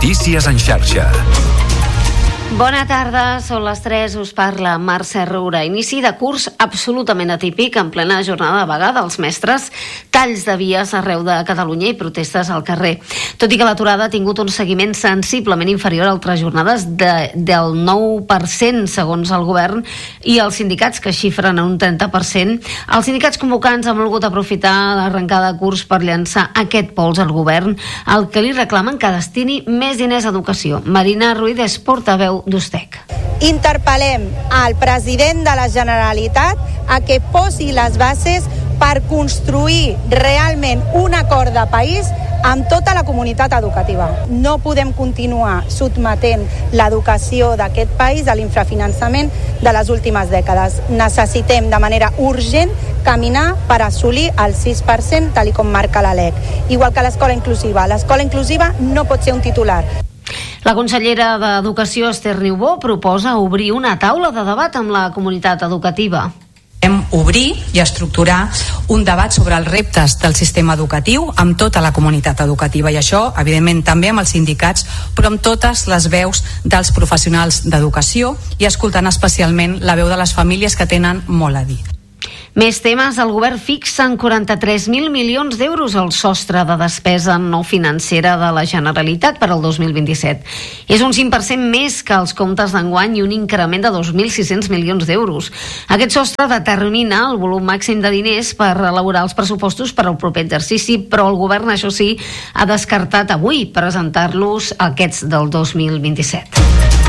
Notícies en xarxa. Bona tarda, són les 3, us parla Mercè Roura. Inici de curs absolutament atípic en plena jornada de vaga dels mestres, talls de vies arreu de Catalunya i protestes al carrer. Tot i que l'aturada ha tingut un seguiment sensiblement inferior a altres jornades del 9% segons el govern i els sindicats que xifren en un 30%, els sindicats convocants han volgut aprofitar l'arrencada de curs per llançar aquest pols al govern, al que li reclamen que destini més diners a educació. Marina Ruiz és portaveu d'Ustec. Interpel·lem al president de la Generalitat a que posi les bases per construir realment un acord de país amb tota la comunitat educativa. No podem continuar sotmetent l'educació d'aquest país a l'infrafinançament de les últimes dècades. Necessitem de manera urgent caminar per assolir el 6% tal com marca la LEC. Igual que l'escola inclusiva. L'escola inclusiva no pot ser un titular. La consellera d'Educació, Esther Niubó, proposa obrir una taula de debat amb la comunitat educativa. Obrir i estructurar un debat sobre els reptes del sistema educatiu amb tota la comunitat educativa, i això, evidentment, també amb els sindicats, però amb totes les veus dels professionals d'educació i escoltant especialment la veu de les famílies que tenen molt a dir. Més temes. El govern fixa en 43.000 milions d'euros el sostre de despesa no financera de la Generalitat per al 2027. És un 5% més que els comptes d'enguany i un increment de 2.600 milions d'euros. Aquest sostre determina el volum màxim de diners per elaborar els pressupostos per al proper exercici, però el govern, això sí, ha descartat avui presentar-los aquests del 2027.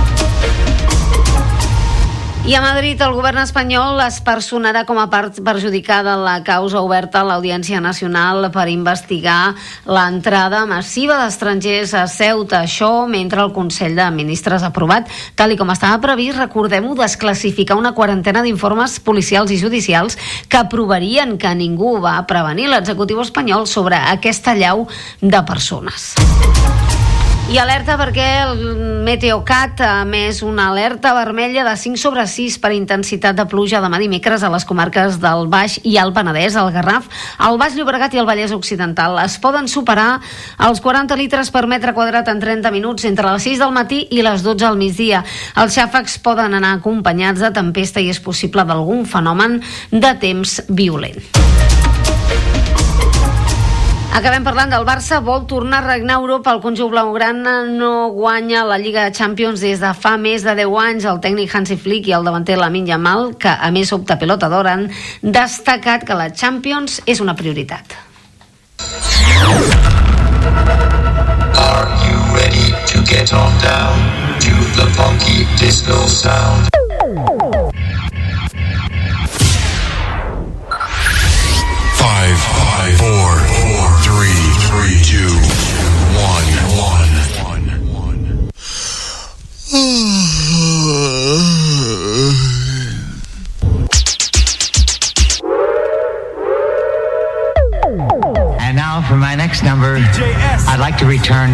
I a Madrid el govern espanyol es personarà com a part perjudicada en la causa oberta a l'Audiència Nacional per investigar l'entrada massiva d'estrangers a Ceuta. Això mentre el Consell de Ministres ha aprovat, tal i com estava previst, recordem-ho, desclassificar una quarantena d'informes policials i judicials que aprovarien que ningú va prevenir l'executiu espanyol sobre aquesta allau de persones. I alerta perquè el Meteocat ha emès una alerta vermella de 5/6 per intensitat de pluja demà dimecres a les comarques del Baix i el Penedès, el Garraf, el Baix Llobregat i el Vallès Occidental. Es poden superar els 40 litres per metre quadrat en 30 minuts entre les 6 del matí i les 12 al migdia. Els xàfecs poden anar acompanyats de tempesta i és possible d'algun fenomen de temps violent. Acabem parlant del Barça, vol tornar a regnar a Europa. El conjunt blaugrana no guanya la Lliga de Champions des de fa més de 10 anys. El tècnic Hansi Flick i el davanter Lamine Yamal, que a més opta pelota d'or, han destacat que la Champions és una prioritat. Are you ready to get on down to the funky disco sound? Five, four, three, two, one. And now for my next number, I'd like to return